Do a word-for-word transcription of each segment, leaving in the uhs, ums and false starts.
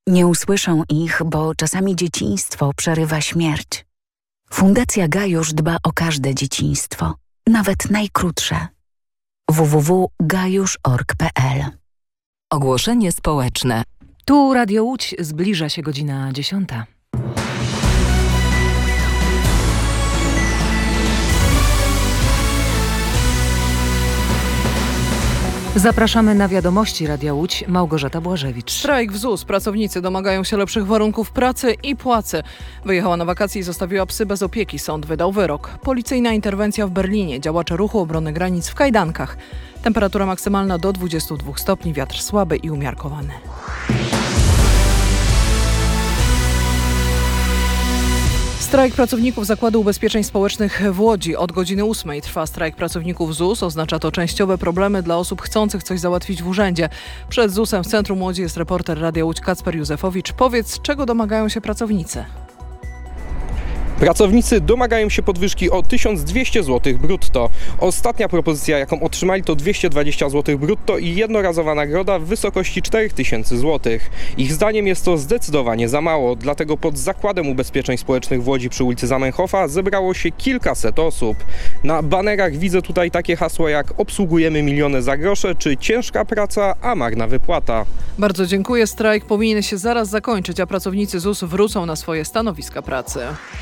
Nie usłyszą ich, bo czasami dzieciństwo przerywa śmierć. Fundacja Gajusz dba o każde dzieciństwo, nawet najkrótsze. w w w kropka gajusz kropka org kropka p l. Ogłoszenie społeczne. Tu Radio Łódź, zbliża się godzina dziesiąta. Zapraszamy na wiadomości Radia Łódź. Małgorzata Błażewicz. Strajk w Z U S. Pracownicy domagają się lepszych warunków pracy i płacy. Wyjechała na wakacje i zostawiła psy bez opieki. Sąd wydał wyrok. Policyjna interwencja w Berlinie. Działacze ruchu obrony granic w kajdankach. Temperatura maksymalna do dwudziestu dwóch stopni. Wiatr słaby i umiarkowany. Strajk pracowników Zakładu Ubezpieczeń Społecznych w Łodzi. Od godziny ósmej trwa strajk pracowników Z U S. Oznacza to częściowe problemy dla osób chcących coś załatwić w urzędzie. Przed Z U S-em w centrum Łodzi jest reporter Radia Łódź Kacper Józefowicz. Powiedz, czego domagają się pracownicy? Pracownicy domagają się podwyżki o tysiąc dwieście złotych brutto. Ostatnia propozycja, jaką otrzymali, to dwieście dwadzieścia złotych brutto i jednorazowa nagroda w wysokości cztery tysiące złotych. Ich zdaniem jest to zdecydowanie za mało, dlatego pod Zakładem Ubezpieczeń Społecznych w Łodzi przy ulicy Zamenhofa zebrało się kilkaset osób. Na banerach widzę tutaj takie hasła jak obsługujemy miliony za grosze, czy ciężka praca, a marna wypłata. Bardzo dziękuję. Strajk powinien się zaraz zakończyć, a pracownicy Z U S wrócą na swoje stanowiska pracy.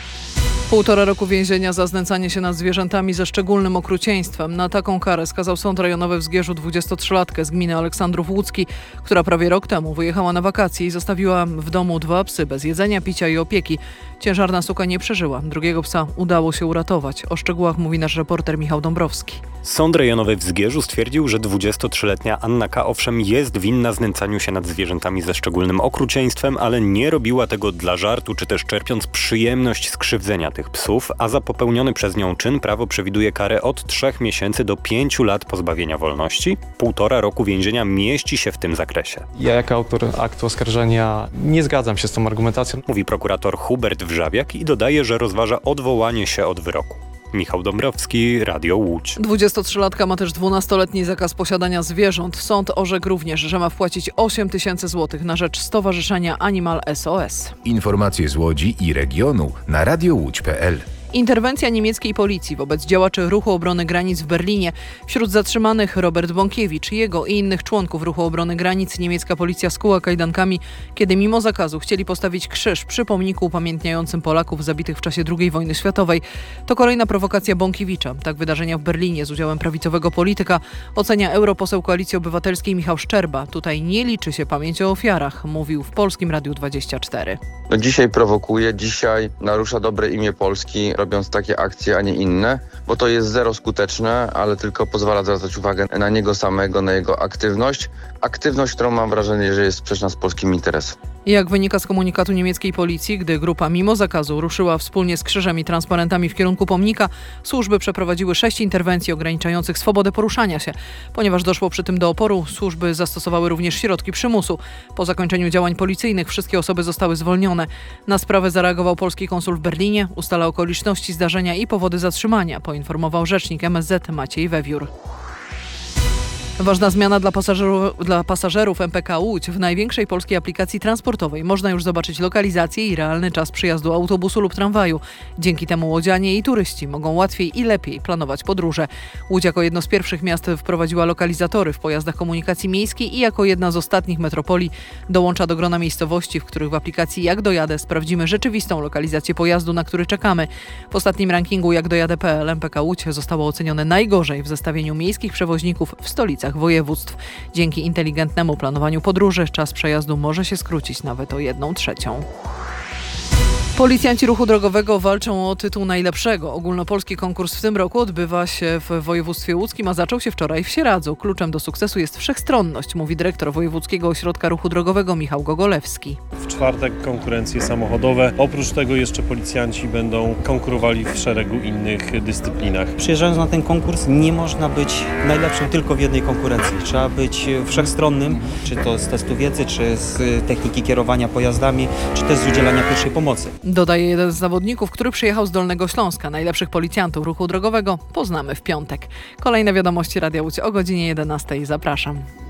Półtora roku więzienia za znęcanie się nad zwierzętami ze szczególnym okrucieństwem. Na taką karę skazał Sąd Rejonowy w Zgierzu dwudziestotrzylatkę z gminy Aleksandrów Łódzki, która prawie rok temu wyjechała na wakacje i zostawiła w domu dwa psy bez jedzenia, picia i opieki. Ciężarna suka nie przeżyła. Drugiego psa udało się uratować. O szczegółach mówi nasz reporter Michał Dąbrowski. Sąd rejonowy w Zgierzu stwierdził, że dwudziestotrzyletnia Anna K. owszem jest winna znęcaniu się nad zwierzętami ze szczególnym okrucieństwem, ale nie robiła tego dla żartu, czy też czerpiąc przyjemność z krzywdzenia tych psów, a za popełniony przez nią czyn prawo przewiduje karę od trzech miesięcy do pięciu lat pozbawienia wolności. Półtora roku więzienia mieści się w tym zakresie. Ja jako autor aktu oskarżenia nie zgadzam się z tą argumentacją. Mówi prokurator Hubert Wrzawiak i dodaje, że rozważa odwołanie się od wyroku. Michał Dąbrowski, Radio Łódź. dwudziestotrzylatka ma też dwunastoletni zakaz posiadania zwierząt. Sąd orzekł również, że ma wpłacić osiem tysięcy złotych na rzecz Stowarzyszenia Animal S O S. Informacje z Łodzi i regionu na radio łódź kropka p l. Interwencja niemieckiej policji wobec działaczy Ruchu Obrony Granic w Berlinie. Wśród zatrzymanych Robert Bąkiewicz, jego i innych członków Ruchu Obrony Granic niemiecka policja skuła kajdankami, kiedy mimo zakazu chcieli postawić krzyż przy pomniku upamiętniającym Polaków zabitych w czasie drugiej wojny światowej. To kolejna prowokacja Bąkiewicza. Tak wydarzenia w Berlinie z udziałem prawicowego polityka ocenia europoseł Koalicji Obywatelskiej Michał Szczerba. Tutaj nie liczy się pamięć o ofiarach, mówił w Polskim Radiu dwadzieścia cztery. No dzisiaj prowokuje, dzisiaj narusza dobre imię Polski, robiąc takie akcje, a nie inne, bo to jest zero skuteczne, ale tylko pozwala zwracać uwagę na niego samego, na jego aktywność. Aktywność, którą mam wrażenie, że jest sprzeczna z polskim interesem. Jak wynika z komunikatu niemieckiej policji, gdy grupa mimo zakazu ruszyła wspólnie z krzyżem i transparentami w kierunku pomnika, służby przeprowadziły sześć interwencji ograniczających swobodę poruszania się. Ponieważ doszło przy tym do oporu, służby zastosowały również środki przymusu. Po zakończeniu działań policyjnych wszystkie osoby zostały zwolnione. Na sprawę zareagował polski konsul w Berlinie, ustala okoliczności zdarzenia i powody zatrzymania, poinformował rzecznik M S Z Maciej Wewiór. Ważna zmiana dla pasażerów, dla pasażerów M P K Łódź. W największej polskiej aplikacji transportowej można już zobaczyć lokalizację i realny czas przyjazdu autobusu lub tramwaju. Dzięki temu łodzianie i turyści mogą łatwiej i lepiej planować podróże. Łódź jako jedno z pierwszych miast wprowadziła lokalizatory w pojazdach komunikacji miejskiej i jako jedna z ostatnich metropolii dołącza do grona miejscowości, w których w aplikacji Jak dojadę sprawdzimy rzeczywistą lokalizację pojazdu, na który czekamy. W ostatnim rankingu Jak dojadę kropka p l M P K Łódź zostało ocenione najgorzej w zestawieniu miejskich przewoźników w stolicy województw. Dzięki inteligentnemu planowaniu podróży czas przejazdu może się skrócić nawet o jedną trzecią. Policjanci ruchu drogowego walczą o tytuł najlepszego. Ogólnopolski konkurs w tym roku odbywa się w województwie łódzkim, a zaczął się wczoraj w Sieradzu. Kluczem do sukcesu jest wszechstronność, mówi dyrektor Wojewódzkiego Ośrodka Ruchu Drogowego Michał Gogolewski. W czwartek konkurencje samochodowe. Oprócz tego jeszcze policjanci będą konkurowali w szeregu innych dyscyplinach. Przyjeżdżając na ten konkurs nie można być najlepszym tylko w jednej konkurencji. Trzeba być wszechstronnym, czy to z testu wiedzy, czy z techniki kierowania pojazdami, czy też z udzielania pierwszej pomocy. Dodaje jeden z zawodników, który przyjechał z Dolnego Śląska. Najlepszych policjantów ruchu drogowego poznamy w piątek. Kolejne wiadomości Radia Łódź o godzinie jedenastej. Zapraszam.